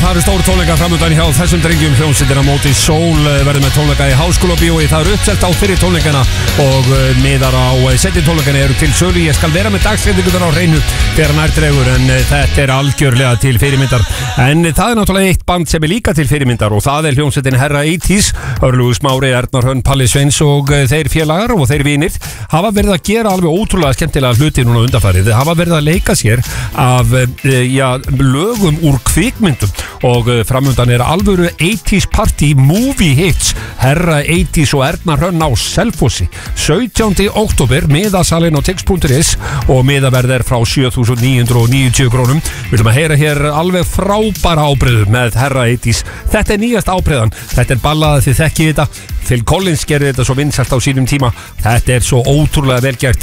það eru stór tónleikar framöndan hjá þessum drengjum. Hljómsveitin á móti Sól verður með tónleika í Háskólabíói. Það eru uppselt á fyrir tónleikana og miðar á seinni tónleikana eru til sölu. Ég skal vera með dagsendingunar á hreinu þegar nærtregur, en þetta er algjörlega til fyrirmyndar. En það er náttúrulega eitt band sem er líka til fyrirmyndar og það er hljómsveitin Herra 80s. Örlugur Smári, Ernar Hrönn, Palli Sveins og þeir félagar og þeir vinir hafa verið að gera alveg ótrúlega skemmtilega hluti núna undanfarið. Þeir hafa verið að leika sér af lögum úr kvikmyndum og framöndan er alvöru 80s party movie hits. Herra 80s og Ernar Hrönn á Selfossi 17. október, miðasalinn á tix.is og miðaverð er frá 7.990 krónum. Við viljum að heyra hér alveg frábæra ábreiðu með Herra 80s. Þetta er nýjast ábreiðan, þetta er ballað, þið þekkið þetta. Phil Collins gerði þetta svo vinsælt á sínum tíma. Þetta er svo ótrúlega vel gert.